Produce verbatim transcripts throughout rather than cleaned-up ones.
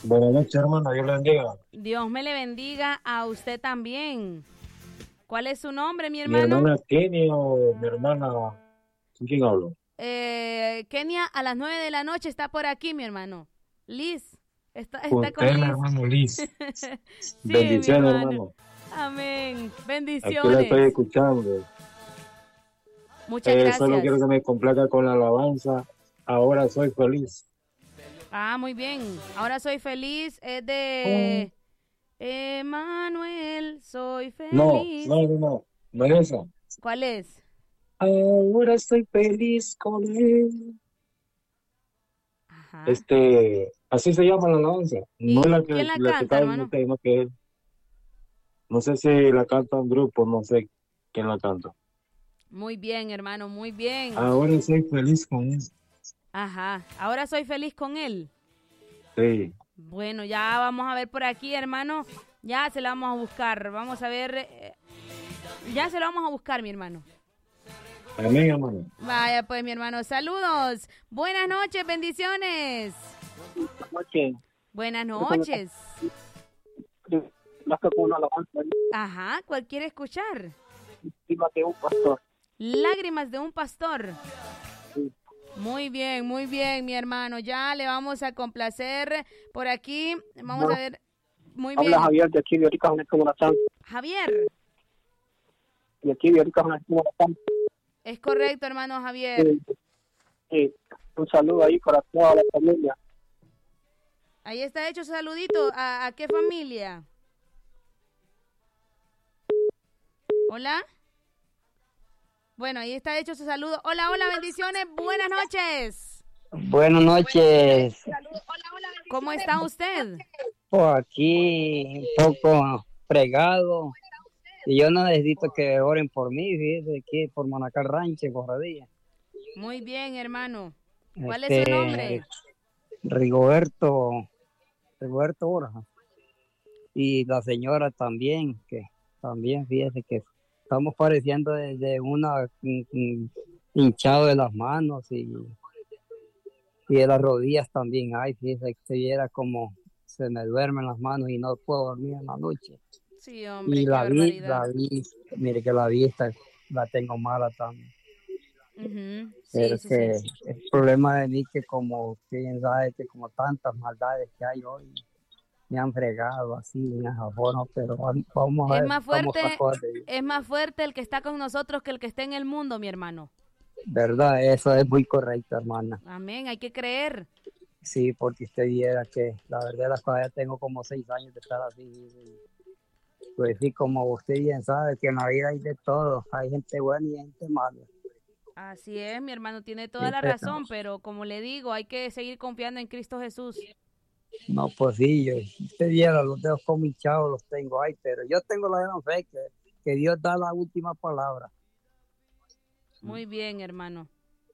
Buenas noches, hermana, Dios le bendiga. Dios me le bendiga a usted también. ¿Cuál es su nombre, mi Mi hermano? hermana Kenia o mi hermana, ¿con quién hablo? Eh, Kenia, a las nueve de la noche está por aquí, mi hermano. Liz, está, está Usted con es la Liz. hermana Liz. Sí, mi Bendiciones, hermano. hermano. Amén. Aquí la estoy Bendiciones. escuchando. Muchas Eh, solo gracias. quiero que me complaca con la alabanza. Ahora soy feliz. Ah, muy bien. Ahora soy feliz. Es Oh. de Emanuel. Soy No, feliz. no, no, no. No es esa. ¿Cuál es? Ahora estoy feliz con él. Ajá. Este, así se llama la alabanza. No es ¿Y la quién que, la la que canta, está en hermano? usted, no que no sé si la canta un grupo, no sé quién la canta. Muy bien, hermano, muy bien. Ahora soy feliz con él. Ajá. Ahora soy feliz con él. Sí. Bueno, ya vamos a ver por aquí, hermano. Ya se la vamos a buscar. Vamos a ver. eh, Ya se la vamos a buscar, mi hermano. Amén, hermano. Vaya, pues, mi hermano. Saludos. Buenas noches, bendiciones. Noche, Buenas noches. más que con una alabanza, Ajá, ¿cuál quiere escuchar? encima de un pastor. Lágrimas de un pastor. Sí. Muy bien, muy bien, mi hermano. Ya le vamos a complacer por aquí. Vamos No, a ver. Muy habla bien. Javier de aquí de Orica, una Comunazán. Javier. De aquí de Orica, una Comunazán. Es correcto, hermano Javier. Sí, sí. Un saludo ahí para toda la familia. Ahí está hecho su saludito. ¿A, a qué familia? Hola. Bueno, ahí está hecho su saludo. Hola, hola, bendiciones. Buenas noches. Buenas noches. ¿Cómo está usted? Pues aquí un poco fregado. Y yo no necesito que oren por mí, fíjese, aquí por Manacal Rancho, Corradilla. Muy bien, hermano. ¿Cuál es su Este, nombre? Rigoberto, Rigoberto Borja. Y la señora también, que también, fíjese que estamos padeciendo de, de una un- un hinchado de las manos y, y de las rodillas también. Ay, fíjese que se viera como se me duermen las manos y no puedo dormir en la noche. Sí, hombre, Y qué la vi, barbaridad. la vi, mire que la vista la tengo mala también. Ujú. Pero Sí, sí, que sí. el problema de mí que como, quién sabe, que como tantas maldades que hay hoy, me han fregado así, en esa forma, pero vam- vamos a Es ver, más vamos a fuerte, cosas de Dios. es más fuerte el que está con nosotros que el que está en el mundo, mi hermano. ¿Verdad? Eso es muy correcto, hermana. Amén, hay que creer. Sí, porque usted viera que la verdad las cosas ya tengo como seis años de estar así. Y, pues sí, como usted bien sabe, que en la vida hay de todo, hay gente buena y gente mala. Así es, mi hermano, tiene toda Sí, la pero, razón, pero como le digo, hay que seguir confiando en Cristo Jesús. no, pues sí, yo, usted viera los dedos como hinchados los tengo ahí, pero yo tengo la gran fe que, que Dios da la última palabra. Muy bien, hermano.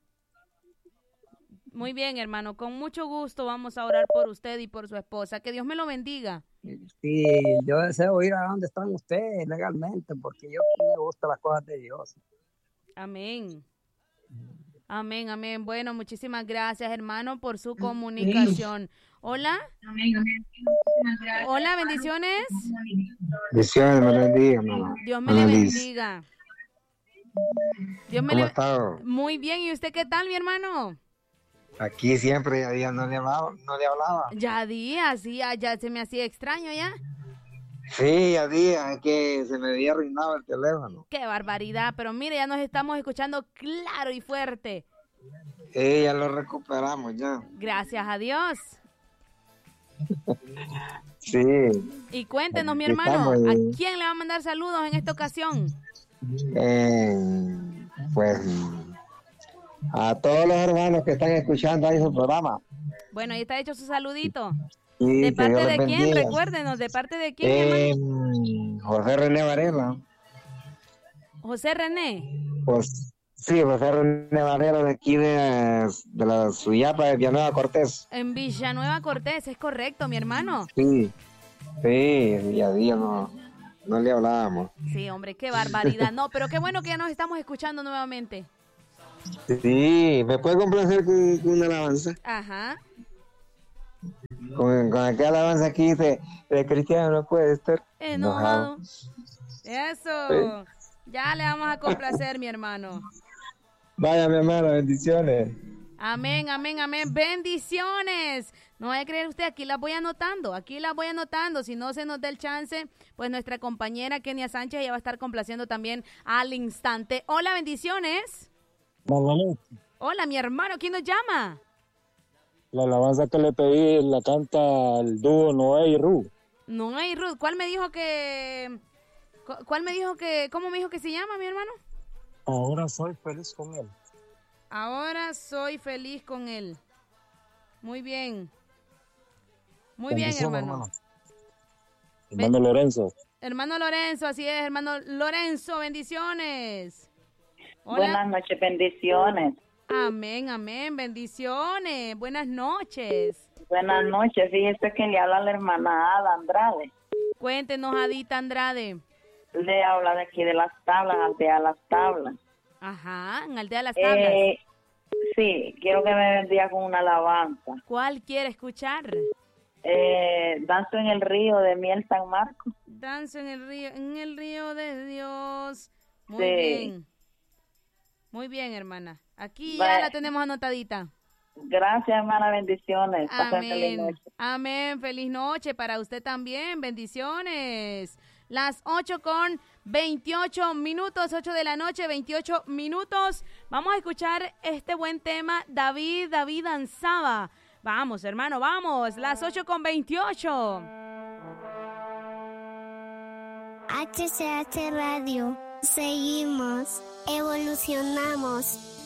Muy bien, hermano. Con mucho gusto vamos a orar por usted y por su esposa. Que Dios me lo bendiga. Sí, yo deseo ir a donde están ustedes legalmente, porque yo me gusta las cosas de Dios. Amén. Amén, amén. Bueno, muchísimas gracias, hermano, por su comunicación. Hola. Hola, bendiciones. Bendiciones, me bendiga, hermano. Dios me le Annalise. bendiga. Dios me ¿Cómo ha le... estado? Muy bien. ¿Y usted qué tal, mi hermano? Aquí siempre, ya día no le hablaba, no le hablaba. Ya días, sí, ya, ya se me hacía extraño ya. Sí, ya día, es que se me había arruinado el teléfono. Qué barbaridad, pero mire, ya nos estamos escuchando claro y fuerte. Sí, ya lo recuperamos ya. Gracias a Dios. Sí. Y cuéntenos, mi Aquí hermano, estamos, ¿a eh. quién le va a mandar saludos en esta ocasión? Eh, pues a todos los hermanos que están escuchando ahí su programa. Bueno, ahí está hecho su saludito. Sí, ¿De que parte Dios les de quién? bendiga. Recuérdenos, ¿de parte de quién, Eh, hermano? José René Varela. José René. Pues sí, José René Varela de aquí de, de la Suyapa de Villanueva Cortés. En Villanueva Cortés, es correcto, mi hermano. Sí, sí, día a día no, no le hablábamos. Sí, hombre, qué barbaridad. No, pero qué bueno que ya nos estamos escuchando nuevamente. Sí, ¿me puede complacer con, con una alabanza? Ajá. Con, con, con aquella alabanza aquí de, de cristiano no puede estar enojado. enojado. Eso. Sí. Ya le vamos a complacer, mi hermano. Vaya, mi hermano, bendiciones. Amén, amén, amén. Bendiciones. No vaya a creer usted, aquí las voy anotando, aquí las voy anotando. Si no se nos da el chance, pues nuestra compañera Kenia Sánchez ya va a estar complaciendo también al instante. Hola, bendiciones. Marlene, Hola, mi hermano, ¿quién nos llama? la alabanza que le pedí la canta el dúo Noé y Ru. No hay Ruth. ¿Cuál me dijo que... cu- ¿Cuál me dijo que... ¿Cómo me dijo que se llama, mi hermano? Ahora soy feliz con él. Ahora soy feliz con él. Muy bien. Muy bien, Bendiciones, hermano. Hermano Lorenzo. Hermano Lorenzo, así es, hermano Lorenzo, bendiciones. Hola. Buenas noches, bendiciones. Amén, amén, bendiciones. Buenas noches. Buenas noches, fíjese que le habla la hermana Ada Andrade. Cuéntenos, Adita Andrade. Le habla de aquí de las tablas, aldea Las Tablas. Ajá, en Aldea Las Tablas. Eh, sí, quiero que me bendiga con una alabanza. ¿Cuál quiere escuchar? Eh, Danzo en el río de Miel San Marcos. Danzo en el río, en el río de Dios. Muy Sí. bien. Muy bien, hermana. Aquí ya Bye. la tenemos anotadita. Gracias, hermana, bendiciones. Pasen feliz Amén. noche. Amén. Feliz noche para usted también. Bendiciones. Las ocho con veintiocho minutos, ocho de la noche, veintiocho minutos. Vamos a escuchar este buen tema. David, David danzaba. Vamos, hermano, vamos. Las ocho con veintiocho. H C H Radio. Seguimos, evolucionamos.